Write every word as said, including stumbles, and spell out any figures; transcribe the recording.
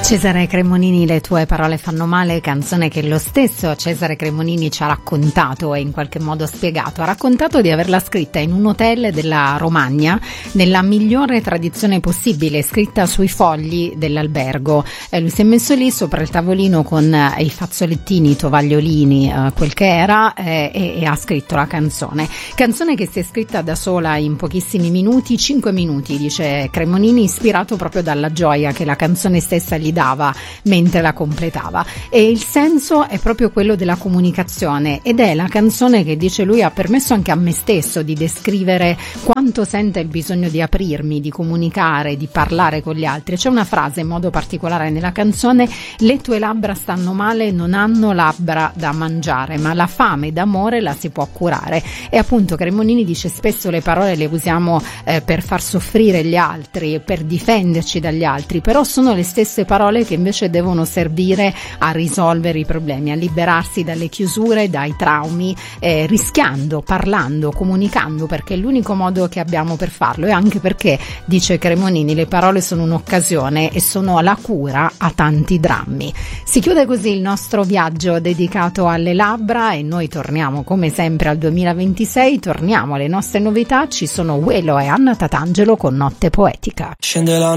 Cesare Cremonini, Le tue parole fanno male, canzone che lo stesso Cesare Cremonini ci ha raccontato e in qualche modo spiegato. Ha raccontato di averla scritta in un hotel della Romagna nella migliore tradizione possibile, scritta sui fogli dell'albergo. Eh, lui si è messo lì sopra il tavolino con eh, i fazzolettini, i tovagliolini, eh, quel che era, eh, e, e ha scritto la canzone. Canzone che si è scritta da sola in pochissimi minuti, cinque minuti, dice Cremonini, ispirato proprio dalla gioia che la canzone stessa gli dava mentre la completava, e il senso è proprio quello della comunicazione, ed è la canzone che, dice lui, ha permesso anche a me stesso di descrivere quanto senta il bisogno di aprirmi, di comunicare, di parlare con gli altri. C'è una frase in modo particolare nella canzone: le tue labbra stanno male, non hanno labbra da mangiare, ma la fame d'amore la si può curare. E appunto Cremonini dice spesso le parole le usiamo eh, per far soffrire gli altri, per difenderci dagli altri, però sono le stesse parole che invece devono servire a risolvere i problemi, a liberarsi dalle chiusure, dai traumi, eh, rischiando, parlando, comunicando, perché è l'unico modo che abbiamo per farlo, e anche perché, dice Cremonini, le parole sono un'occasione e sono la cura a tanti drammi. Si chiude così il nostro viaggio dedicato alle labbra e noi torniamo come sempre al duemilaventisei, torniamo alle nostre novità. Ci sono Uelo e Anna Tatangelo con Notte Poetica. Scende la